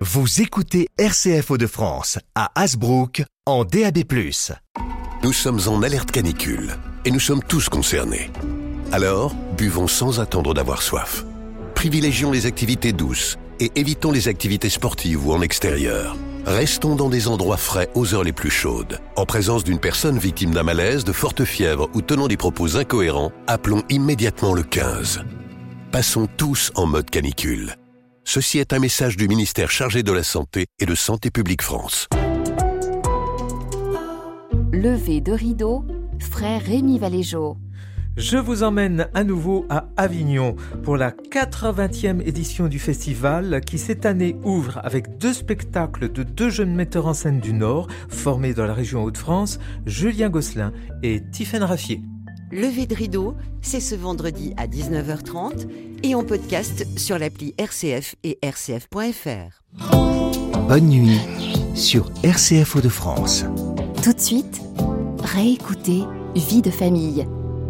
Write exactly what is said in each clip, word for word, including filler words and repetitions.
Vous écoutez R C F Hauts-de-France à Hasbrook en D A B plus. Nous sommes en alerte canicule et nous sommes tous concernés. Alors, buvons sans attendre d'avoir soif. Privilégions les activités douces et évitons les activités sportives ou en extérieur. Restons dans des endroits frais aux heures les plus chaudes. En présence d'une personne victime d'un malaise, de forte fièvre ou tenant des propos incohérents, appelons immédiatement le quinze. Passons tous en mode canicule. Ceci est un message du ministère chargé de la Santé et de Santé publique France. Levé de rideau, frère Rémi Valéjo. Je vous emmène à nouveau à Avignon pour la quatre-vingtième édition du festival qui cette année ouvre avec deux spectacles de deux jeunes metteurs en scène du Nord formés dans la région Hauts-de-France, Julien Gosselin et Tiffaine Raffier. Levé de rideau, c'est ce vendredi à dix-neuf heures trente et en podcast sur l'appli R C F et R C F point F R. Bonne nuit sur R C F Hauts-de-France. Tout de suite, réécoutez Vie de famille.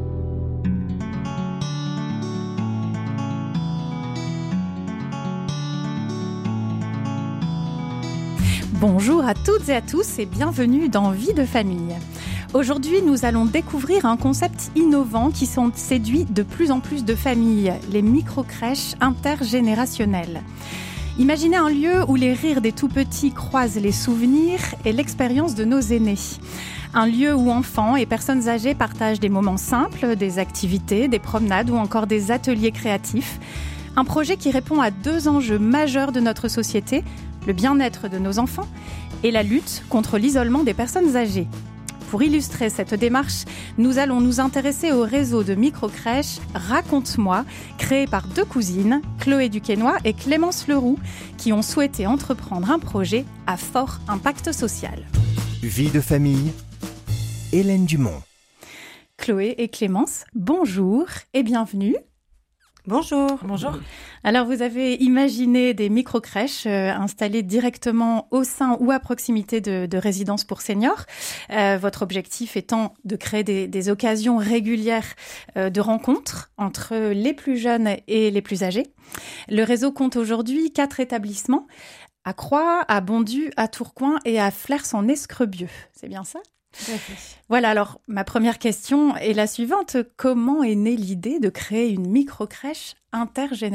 Bonjour à toutes et à tous et bienvenue dans Vie de famille. Aujourd'hui, nous allons découvrir un concept innovant qui séduit de plus en plus de familles, les micro-crèches intergénérationnelles. Imaginez un lieu où les rires des tout-petits croisent les souvenirs et l'expérience de nos aînés. Un lieu où enfants et personnes âgées partagent des moments simples, des activités, des promenades ou encore des ateliers créatifs. Un projet qui répond à deux enjeux majeurs de notre société, le bien-être de nos enfants et la lutte contre l'isolement des personnes âgées. Pour illustrer cette démarche, nous allons nous intéresser au réseau de micro-crèches Raconte-moi, créé par deux cousines, Chloé Duquesnoy et Clémence Leroux, qui ont souhaité entreprendre un projet à fort impact social. Vie de famille, Hélène Dumont. Chloé et Clémence, bonjour et bienvenue. Bonjour. Bonjour. Alors, vous avez imaginé des micro-crèches euh, installées directement au sein ou à proximité de, de résidences pour seniors. Euh, votre objectif étant de créer des, des occasions régulières euh, de rencontres entre les plus jeunes et les plus âgés. Le réseau compte aujourd'hui quatre établissements, à Croix, à Bondu, à Tourcoing et à Flers-en-Escrebieux. C'est bien ça ? Voilà, alors ma première question est la suivante. Comment est née l'idée de créer une micro-crèche intergénérationnelle ?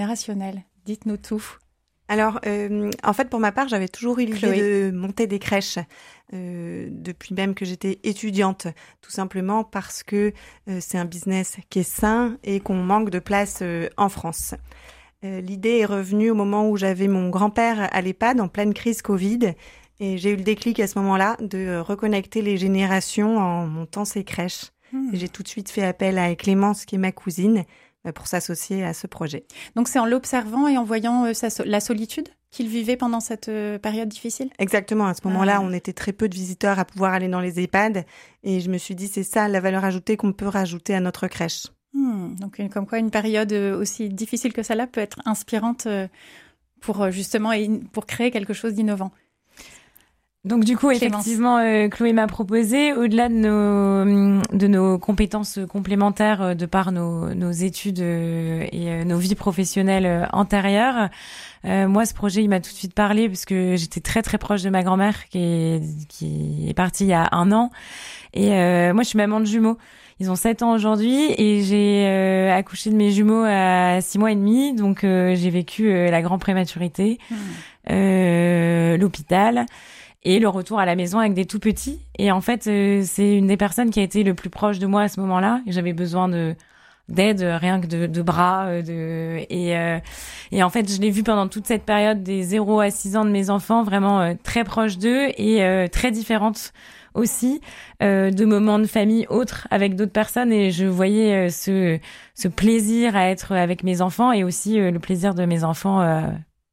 Dites-nous tout. Alors, euh, en fait, pour ma part, j'avais toujours eu l'idée Chloé. de monter des crèches euh, depuis même que j'étais étudiante, tout simplement parce que euh, c'est un business qui est sain et qu'on manque de place euh, en France. Euh, l'idée est revenue au moment où j'avais mon grand-père à l'EHPAD en pleine crise Covid. Et j'ai eu le déclic à ce moment-là de reconnecter les générations en montant ces crèches. Mmh. Et j'ai tout de suite fait appel à Clémence, qui est ma cousine, pour s'associer à ce projet. Donc c'est en l'observant et en voyant euh, sa, la solitude qu'il vivait pendant cette euh, période difficile ? Exactement. À ce moment-là, ah. on était très peu de visiteurs à pouvoir aller dans les EHPAD. Et je me suis dit, c'est ça la valeur ajoutée qu'on peut rajouter à notre crèche. Mmh. Donc comme quoi une période aussi difficile que celle-là peut être inspirante pour justement pour créer quelque chose d'innovant. Donc du coup, Clémence. effectivement, euh, Chloé m'a proposé, au-delà de nos de nos compétences complémentaires, euh, de par nos nos études euh, et euh, nos vies professionnelles euh, antérieures, euh, moi ce projet il m'a tout de suite parlé parce que j'étais très très proche de ma grand-mère qui est qui est partie il y a un an et euh, moi je suis maman de jumeaux. Ils ont sept ans aujourd'hui et j'ai euh, accouché de mes jumeaux à six mois et demi, donc euh, j'ai vécu euh, la grande prématurité, mmh. euh, l'hôpital. Et le retour à la maison avec des tout petits. Et en fait, euh, c'est une des personnes qui a été le plus proche de moi à ce moment-là. J'avais besoin de d'aide, rien que de, de bras. De, et, euh, et en fait, je l'ai vu pendant toute cette période des zéro à six ans de mes enfants, vraiment euh, très proche d'eux et euh, très différentes aussi, euh, de moments de famille autres avec d'autres personnes. Et je voyais euh, ce, ce plaisir à être avec mes enfants et aussi euh, le plaisir de mes enfants euh,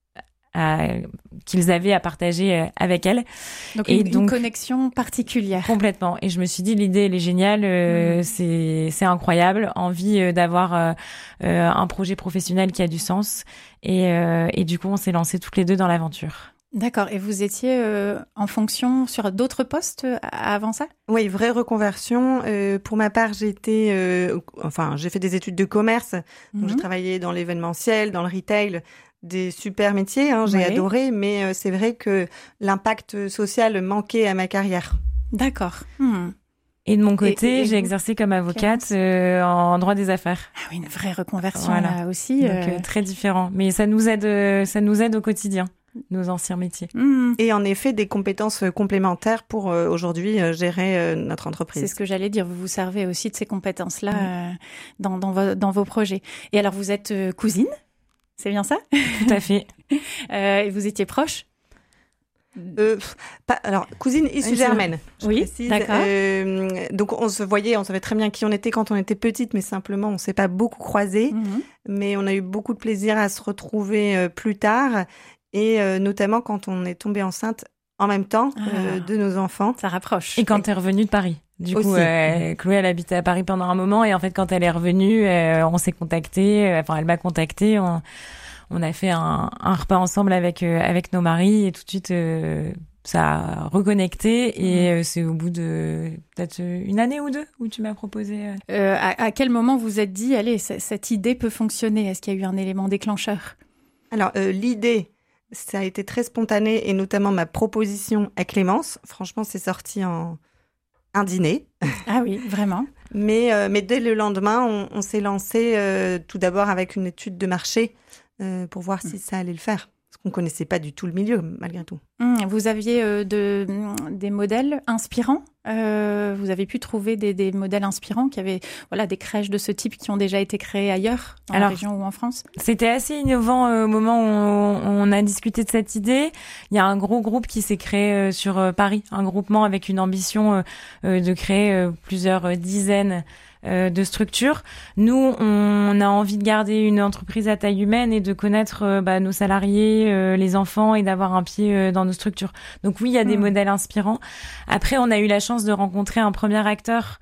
à, qu'ils avaient à partager avec elle. Donc, et une, donc, une connexion particulière. Complètement. Et je me suis dit, l'idée, elle est géniale, euh, mmh. c'est, c'est incroyable. Envie euh, d'avoir euh, euh, un projet professionnel qui a du sens. Et, euh, et du coup, on s'est lancés toutes les deux dans l'aventure. D'accord. Et vous étiez euh, en fonction sur d'autres postes euh, avant ça ? Oui, vraie reconversion. Euh, pour ma part, j'ai été, euh, enfin, j'ai fait des études de commerce. Donc, mmh. j'ai travaillé dans l'événementiel, dans le retail. des super métiers, hein, j'ai Ouais. adoré, mais euh, c'est vrai que l'impact social manquait à ma carrière. D'accord. Hmm. Et de mon côté, et j'ai vous, exercé comme avocate euh, en droit des affaires. Ah oui, une vraie reconversion Voilà. là aussi. Donc euh. euh, très différent. Mais ça nous aide, euh, ça nous aide au quotidien, nos anciens métiers. Hmm. Et en effet, des compétences euh, complémentaires pour euh, aujourd'hui euh, gérer euh, notre entreprise. C'est ce que j'allais dire. Vous vous servez aussi de ces compétences-là euh, dans, dans, vo- dans vos projets. Et alors, vous êtes euh, cousine, c'est bien ça? Tout à fait. Euh, Et vous étiez proche? Euh, pff, pas, alors, cousine issue Issue- germaine. je Oui, précise. d'accord. Euh, donc, on se voyait, on savait très bien qui on était quand on était petite, mais simplement, on s'est pas beaucoup croisés. Mhm. Mais on a eu beaucoup de plaisir à se retrouver euh, plus tard, et euh, notamment quand on est tombé enceinte en même temps euh, Ah. de nos enfants. Ça rapproche. Et quand t'es revenue de Paris. Du coup, Aussi. euh, Chloé, elle habitait à Paris pendant un moment et en fait, quand elle est revenue, euh, on s'est contacté. euh, Enfin, elle m'a contacté. On, on a fait un, un repas ensemble avec euh, avec nos maris et tout de suite, euh, ça a reconnecté. Et euh, c'est au bout de peut-être une année ou deux où tu m'as proposé. euh, Euh, à, à quel moment vous êtes dit, allez, c- cette idée peut fonctionner? Est-ce qu'il y a eu un élément déclencheur? Alors, euh, l'idée, ça a été très spontané, et notamment ma proposition à Clémence. Franchement, c'est sorti en un dîner. Ah oui, vraiment. Mais, euh, mais dès le lendemain, on, on s'est lancé euh, tout d'abord avec une étude de marché euh, pour voir si ça allait le faire. Parce qu'on ne connaissait pas du tout le milieu, malgré tout. Hum, Vous aviez euh, de, des modèles inspirants. Euh, vous avez pu trouver des, des modèles inspirants qui avaient, voilà, des crèches de ce type qui ont déjà été créées ailleurs, en Alors, région ou en France. C'était assez innovant euh, au moment où on, on a discuté de cette idée. Il y a un gros groupe qui s'est créé euh, sur euh, Paris, un groupement avec une ambition euh, euh, de créer euh, plusieurs euh, dizaines euh, de structures. Nous, on a envie de garder une entreprise à taille humaine et de connaître euh, bah, nos salariés, euh, les enfants et d'avoir un pied euh, dans nos structures. Donc oui, il y a des Mmh. modèles inspirants. Après, on a eu la chance de rencontrer un premier acteur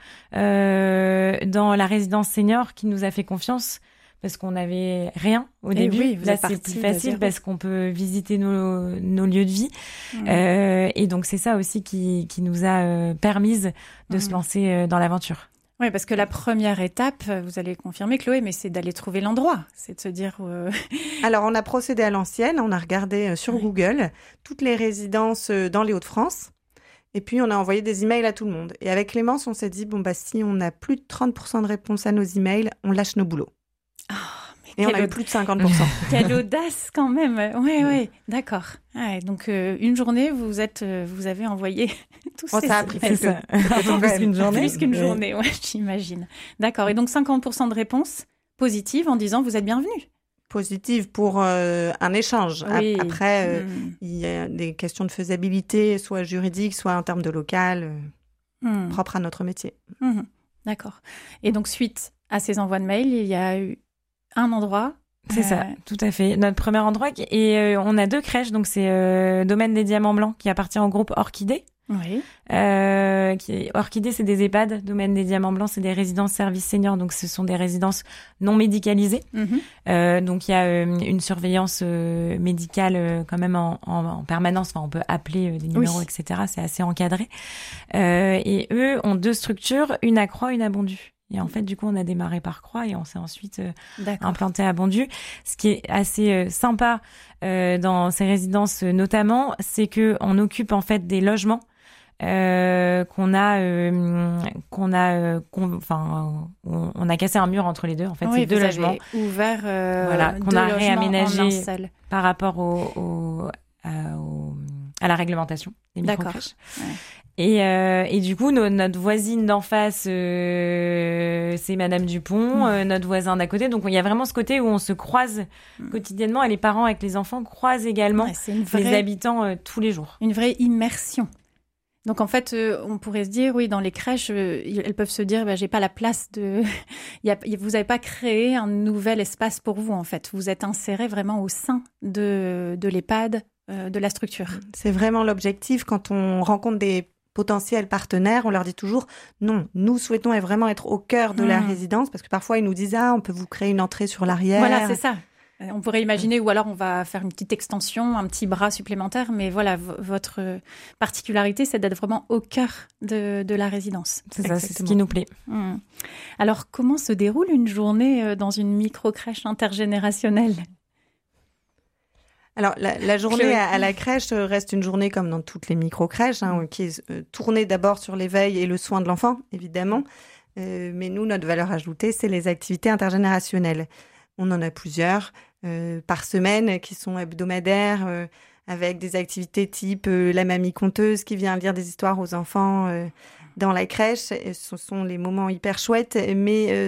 euh, dans la résidence senior qui nous a fait confiance parce qu'on n'avait rien au Et début. oui, vous Là, êtes c'est partis plus de facile zéro. parce qu'on peut visiter nos, nos lieux de vie. Mmh. Euh, et donc, c'est ça aussi qui, qui nous a euh, permis de Mmh. se lancer euh, dans l'aventure. Oui, parce que la première étape, vous allez confirmer, Chloé, mais c'est d'aller trouver l'endroit. C'est de se dire... euh, Alors, on a procédé à l'ancienne. On a regardé euh, sur Oui. Google toutes les résidences euh, dans les Hauts-de-France. Et puis, on a envoyé des emails à tout le monde. Et avec Clémence, on s'est dit, bon, bah, si on a plus de trente pour cent de réponses à nos emails, on lâche nos boulots. Et on quelle a eu aud- plus de cinquante pour cent. Quelle audace quand même. Ouais, ouais, d'accord. Ouais, donc euh, une journée, vous êtes, euh, vous avez envoyé tous Bon, ces ça a pris emails. quelques- ça. Plus qu'une journée. Plus qu'une Ouais. journée, ouais, j'imagine. D'accord. Et donc cinquante pour cent de réponses positives en disant vous êtes bienvenue. Positive pour euh, un échange. Ap- Oui. Après, euh, Hmm. il y a des questions de faisabilité, soit juridiques, soit en termes de local, euh, Hmm. propres à notre métier. Mhm. D'accord. Et donc suite à ces envois de mails, il y a eu un endroit. C'est euh, ça, tout à fait. Notre premier endroit, qui- et euh, on a deux crèches, donc c'est euh, Domaine des Diamants Blancs qui appartient au groupe Orchidée. Oui. Euh, qui, Orchidée, c'est des EHPAD. Domaine des Diamants Blancs, c'est des résidences services seniors, donc ce sont des résidences non médicalisées. Mhm. Euh, donc il y a euh, une surveillance euh, médicale euh, quand même en, en, en permanence. Enfin, on peut appeler euh, des numéros, Oui. et cetera. C'est assez encadré. Euh, et eux ont deux structures, une à Croix, une à Bondu. Et en fait, du coup, on a démarré par Croix et on s'est ensuite euh, D'accord. implanté à Bondu. Ce qui est assez euh, sympa euh, dans ces résidences, euh, notamment, c'est que on occupe en fait des logements euh, qu'on a, euh, qu'on a, euh, qu'on- enfin, on, on a cassé un mur entre les deux. En fait, Oui, c'est deux vous logements avez ouvert euh, Voilà, qu'on deux a logements réaménagé. en un seul. par rapport au, au, à, au- à la réglementation des D'accord. microcrèches. Ouais. Et, euh, et du coup, no- notre voisine d'en face, euh, c'est Madame Dupont, Mmh. euh, notre voisin d'à côté. Donc, il y a vraiment ce côté où on se croise Mmh. quotidiennement et les parents avec les enfants croisent également Ouais, c'est une les vraie, habitants euh, tous les jours. une vraie immersion. Donc en fait, euh, on pourrait se dire, oui, dans les crèches, euh, elles peuvent se dire, bah, j'ai pas la place de. Il y a, vous n'avez pas créé un nouvel espace pour vous, en fait. Vous êtes inséré vraiment au sein de, de l'EHPAD, euh, de la structure. C'est vraiment l'objectif. Quand on rencontre des potentiels partenaires, on leur dit toujours non, nous souhaitons vraiment être au cœur de la Mmh. résidence, parce que parfois ils nous disent ah, on peut vous créer une entrée sur l'arrière. Voilà, c'est ça. Euh, On pourrait imaginer, ou alors on va faire une petite extension, un petit bras supplémentaire, mais voilà, v- votre particularité, c'est d'être vraiment au cœur de, de la résidence. C'est ça, c'est ce Exactement. qui nous plaît. Hmm. Alors, comment se déroule une journée euh, dans une micro-crèche intergénérationnelle ? Alors, la, la journée à, à la crèche reste une journée comme dans toutes les micro-crèches, hein, qui est euh, tournée d'abord sur l'éveil et le soin de l'enfant, évidemment. Euh, mais nous, notre valeur ajoutée, c'est les activités intergénérationnelles. On en a plusieurs euh, par semaine qui sont hebdomadaires, euh, avec des activités type euh, la mamie conteuse qui vient lire des histoires aux enfants euh, dans la crèche. Et ce sont les moments hyper chouettes, mais euh,